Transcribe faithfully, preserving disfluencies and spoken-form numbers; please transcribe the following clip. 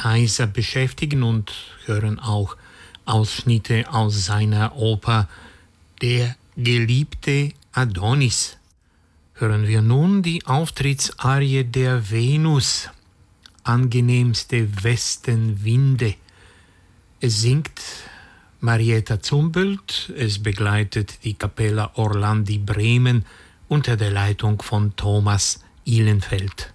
Kaiser beschäftigen und hören auch Ausschnitte aus seiner Oper Der geliebte Adonis. Hören wir nun die Auftrittsarie der Venus, angenehmste Westenwinde. Es singt Marietta Zumbult, es begleitet die Capella Orlandi Bremen unter der Leitung von Thomas Ihlenfeld.